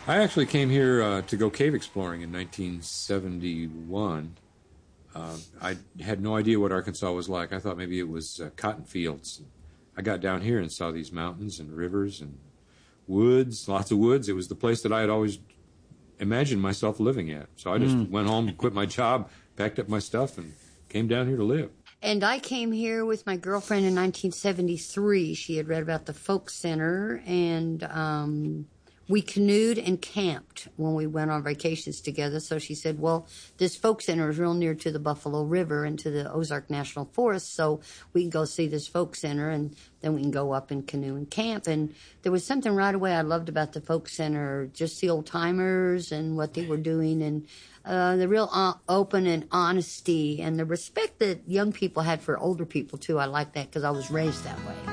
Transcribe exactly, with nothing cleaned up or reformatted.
I actually came here uh, to go cave exploring in nineteen seventy-one. Uh, I had no idea what Arkansas was like. I thought maybe it was uh, cotton fields. I got down here and saw these mountains and rivers and woods, lots of woods. It was the place that I had always imagined myself living at. So I just Mm. went home, quit my job, packed up my stuff, and came down here to live. And I came here with my girlfriend in nineteen seventy-three. She had read about the Folk Center, and um, we canoed and camped when we went on vacations together. So she said, well, this Folk Center is real near to the Buffalo River and to the Ozark National Forest, so we can go see this Folk Center, and then we can go up and canoe and camp. And there was something right away I loved about the Folk Center, just the old-timers and what they were doing, and uh, the real uh, open and honesty and the respect that young people had for older people, too. I like that because I was raised that way.